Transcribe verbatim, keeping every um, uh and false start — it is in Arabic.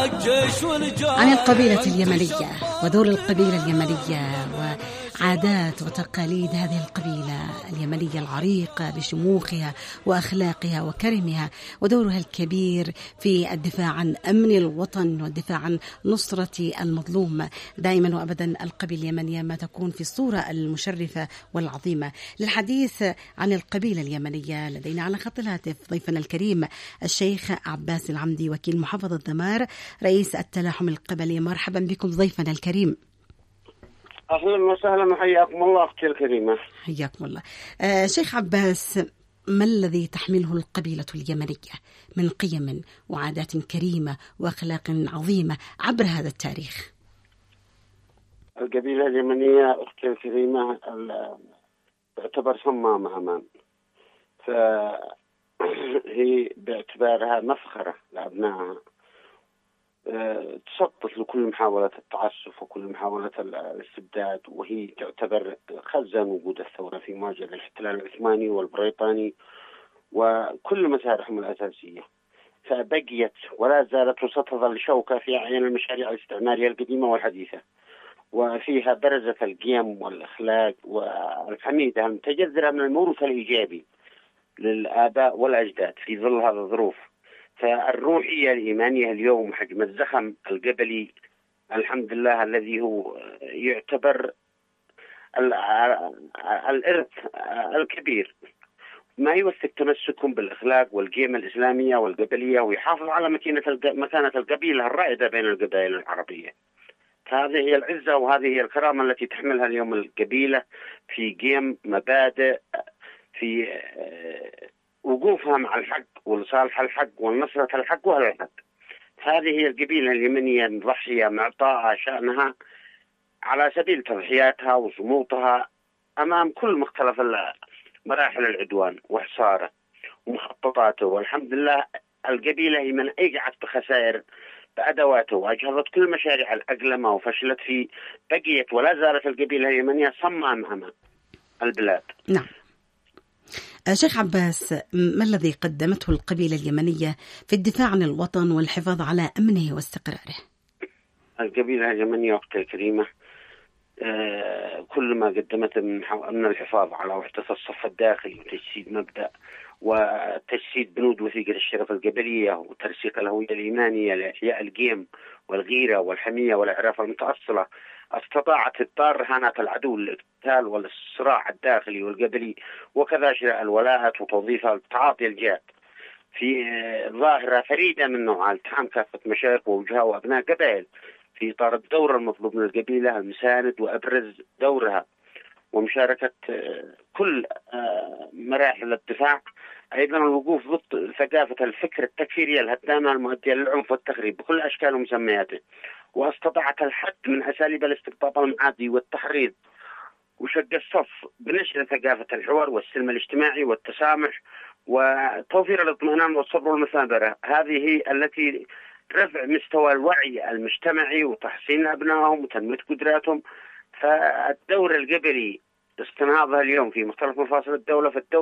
عن القبيلة اليمنية ودور القبيلة اليمنية وعادات وتقاليد هذه القبيلة اليمنية العريقة بشموخها وأخلاقها وكرمها ودورها الكبير في الدفاع عن أمن الوطن والدفاع عن نصرة المظلوم. دائما وأبدا القبيلة اليمنية ما تكون في الصورة المشرفة والعظيمة. للحديث عن القبيلة اليمنية لدينا على خط الهاتف ضيفنا الكريم الشيخ عباس العمدي وكيل محافظة دمار رئيس التلاحم القبلي. مرحبا بكم ضيفنا الكريم. أهلا وسهلا وحياكم الله أختي الكريمة. حياكم الله. آه شيخ عباس، ما الذي تحمله القبيلة اليمنية من قيم وعادات كريمة وأخلاق عظيمة عبر هذا التاريخ؟ القبيلة اليمنية أختي الكريمة تعتبر صمامة أمام، فهي باعتبارها مفخرة لأبنائها، تسقط لكل محاولة التعسف وكل محاولة الاستبداد، وهي تعتبر خزان وجود الثورة في مواجهة الاحتلال العثماني والبريطاني وكل مسارحهم الأساسية، فبقيت ولا زالت وستظل شوكة في أعين المشاريع الاستعمارية القديمة والحديثة، وفيها برزة القيم والأخلاق والحميدة المتجذرة من الموروث الإيجابي للآباء والأجداد في ظل هذه الظروف. فالروحية الإيمانية اليوم حجم الزخم القبلي الحمد لله الذي هو يعتبر الإرث الكبير ما يوثق تمسكهم بالأخلاق والقيم الإسلامية والقبلية ويحافظ على مكانة القبيلة الرائدة بين القبائل العربية. هذه هي العزة وهذه هي الكرامة التي تحملها اليوم القبيلة في قيم مبادئ في وقوفها مع الحق ولصالح الحق والنصرة الحق وهذا الحق. هذه هي القبيلة اليمنية الضحية معطاء شأنها على سبيل تضحياتها وصموتها أمام كل مختلف مراحل العدوان وحصاره ومخططاته، والحمد لله القبيلة هي من أجعت بخسائر بأدواته وأجهضت كل مشاريع الأقلمة وفشلت في بقيت ولا زالت القبيلة اليمنية صمام أمام البلاد. نعم. شيخ عباس، ما الذي قدمته القبيلة اليمنية في الدفاع عن الوطن والحفاظ على أمنه واستقراره؟ القبيلة اليمنية أختي الكريمة آه كل ما قدمته من الحفاظ على وحدة الصف الداخلي وتجسيد مبدأ وتجسيد بنود وثيقة الشرف القبلية وترسيخ الهوية الإيمانية لإحياء القيم والغيرة والحمية والإعراف المتأصلة، استطاعت إبطال رهانات العدو للاقتتال والصراع الداخلي والقبلي وكذا شراء الولاءات وتوظيفها لتعاطي الجهات في ظاهرة فريدة من نوعها التحام كافة مشايخ ووجهاء وأبناء قبائل في إطار الدور المطلوب من القبيلة المساند وأبرز دورها ومشاركة كل مراحل الدفاع، أيضا الوقوف ضد ثقافة الفكر التكفيرية الهدامة المؤدية للعنف والتخريب بكل أشكال ومسمياته، واستطاعت الحد من أساليب الاستقطاب المعادي والتحريض وشق الصف بنشر ثقافة الحوار والسلم الاجتماعي والتسامح وتوفير الاطمئنان والصبر والمثابرة. هذه هي التي رفع مستوى الوعي المجتمعي وتحسين أبنائهم وتنمية قدراتهم. فالدور القبلي استنهاضها اليوم في مختلف مفاصل الدولة في الدولة